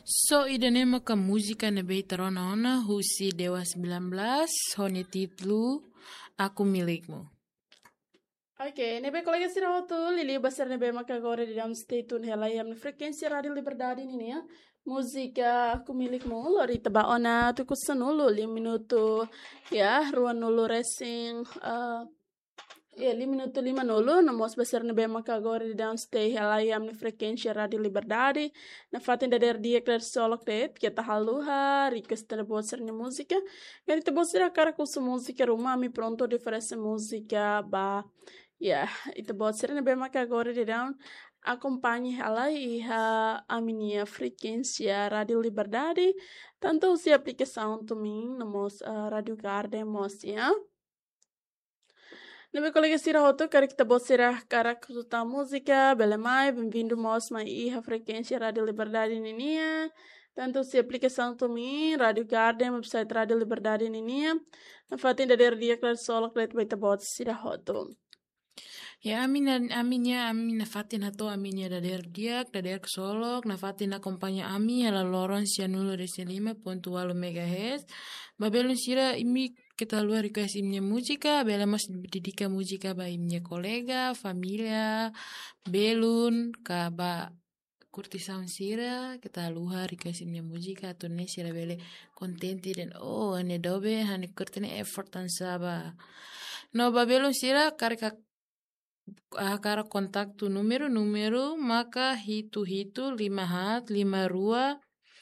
So idanema ka muzika na betarona ona husi Dewa 19 hone titlu Aku Milikmu. Oke, nebe kolega sirahotu lili basar nebe maka agora di dalam stay tune helai am frekuensi Radio Liberdade ini ya. Musika Aku Milikmu lori teba ona tu kusanulu 5 minuto ya ruan nulu racing ya 5 minuto 5 nulu namos basar nebe maka agora di dalam stay helai am frekuensi Radio Liberdade na fatin dader dia kler solok det kita haluha request da botsarnya música gari te botsira cara com música rumah mi pronto de oferece música ba. Ya, itu buat sering bem que agora dirão acompanhe ela e a minha frequência Rádio Liberdade, tanto se aplicação também nos Rádio Garden ya. Nebe colega sira hoto kari kita buat sira cara kuta música, belemai, bem-vindo mos mai a frequência Rádio Liberdade ninia. Tanto se aplicação também Rádio Garden, website Rádio Liberdade ninia. Na fatin da dia klar solak let baita buat sira hoto. Ya amin fatin hato aminya dader diak dader solok na fatin akompanya ami hala loron sianulo desi 5.8 MHz babelun sira imi kita luar request imnya musika bela mas didika musika ba imnya kolega familia belun ka ba kurti sound sira kita luar request imnya musika tunne sira bele kontenti dan ane dobe hane kurtine effort tan saba no babelun sira karika akara kontak tu numero maka hitu 5 hat 5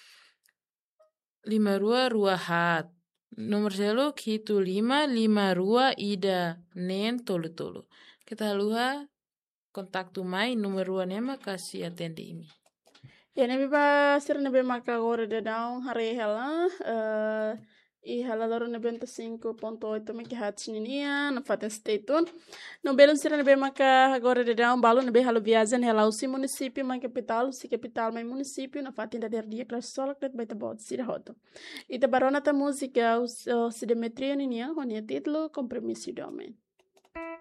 rua hat nomor seluk hitu 5 rua ida nen tolu kita luha kontak tu mai nomor rua nema kasih atende ini ya nebe ba sir nebe maka agora de down hari hela e ela loro 95.8 MHz ninia na faten stay tune no belo sira nebe maka agora de down balo nebe halo viajan hela usi município mai capital mai município na faten da dia class sola klet baita bot sira hoto ita barona ta música o sidemetria ninia honia título compromisso domen